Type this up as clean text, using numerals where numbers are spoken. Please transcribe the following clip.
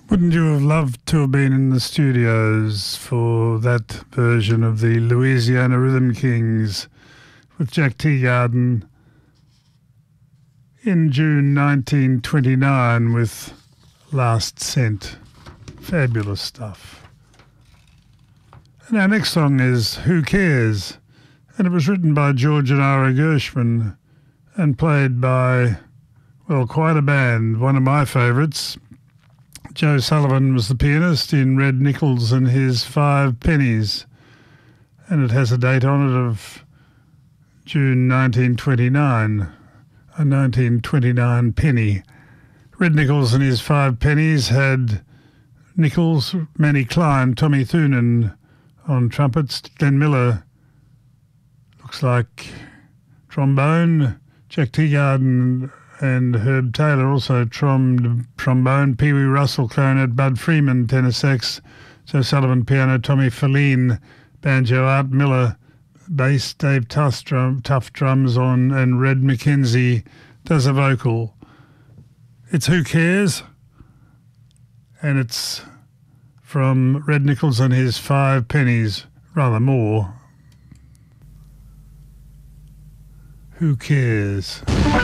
Wouldn't you have loved to have been in the studios for that version of the Louisiana Rhythm Kings with Jack Teagarden in June 1929 with Last Cent? Fabulous stuff. And our next song is Who Cares? And it was written by George and Ira Gershwin and played by, well, quite a band. One of my favourites, Joe Sullivan, was the pianist in Red Nichols and his Five Pennies, and it has a date on it of June 1929, a 1929 penny. Red Nichols and his Five Pennies had Nichols, Manny Klein, Tommy Thunen on trumpets, Glenn Miller, looks like trombone, Jack Teagarden and Herb Taylor also trombone, Pee Wee Russell clarinet, Bud Freeman tenor sax, Joe Sullivan piano, Tommy Feline banjo, Art Miller bass, Dave Tough drums on, and Red McKenzie does a vocal. It's Who Cares? And it's from Red Nichols and his Five Pennies, rather more. Who cares?